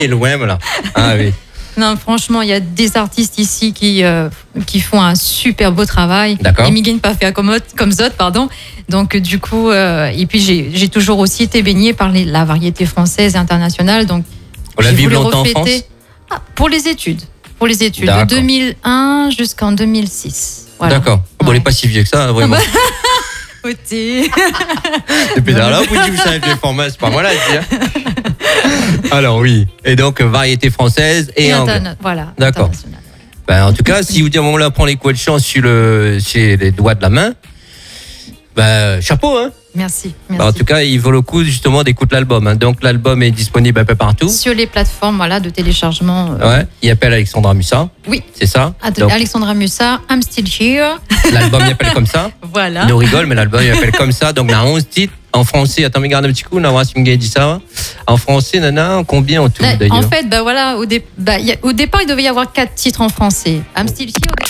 est loin, voilà. Ah oui. Non, franchement, il y a des artistes ici qui font un super beau travail. D'accord. Et Miguel pas fait comme Zot, pardon. Donc, du coup, et puis j'ai toujours aussi été baignée par la variété française et internationale. Donc, On l'a j'ai vécu voulu longtemps en refléter- France. Pour les études. De D'accord. 2001 jusqu'en 2006. Voilà. D'accord. Bon, on n'est pas si vieux que ça, vraiment. Côté. Depuis là, vous savez vieux format, c'est pas moi là, dire. Alors oui. Et donc variété française et anglais. Voilà. D'accord. international. Ben, en tout cas, si vous dites on là prend les coups de chance sur les doigts de la main, ben chapeau hein. Merci. Ben, en tout cas, il vaut le coup justement d'écouter l'album. Hein. Donc l'album est disponible un peu partout. Sur les plateformes de téléchargement. Ouais. Il appelle Alexandra Mussa. Oui. C'est ça. Donc, Alexandra Mussa, I'm still here. l'album il appelle comme ça. Voilà. Il nous rigole, mais l'album il appelle comme ça. Donc il y a 11 titres. En français, attends, regarde un petit coup, on va voir si Miguel dit ça. En français, nana, combien en tout d'ailleurs? En fait, au départ, il devait y avoir 4 titres en français. I'm still here.